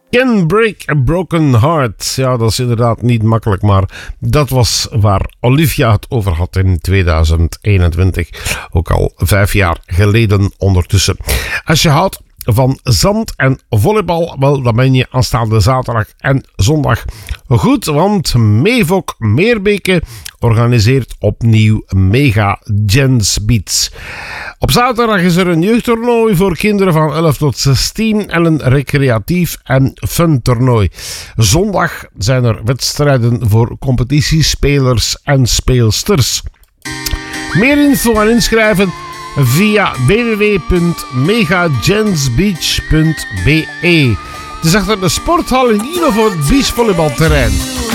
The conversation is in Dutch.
Can Break a Broken Heart. Ja, dat is inderdaad niet makkelijk, maar dat was waar Olivia het over had in 2021. Ook al 5 jaar geleden ondertussen. Als je houdt van zand en volleybal, wel, dan ben je aanstaande zaterdag en zondag goed, want Meevok Meerbeke organiseert opnieuw Mega Gens Beats. Op zaterdag is er een jeugdtoernooi voor kinderen van 11 tot 16 en een recreatief en fun toernooi. Zondag zijn er wedstrijden voor competitiespelers en speelsters. Meer info en inschrijven via www.megagensbeach.be. Het is achter de sporthal in Ilo voor het beachvolleybalterrein.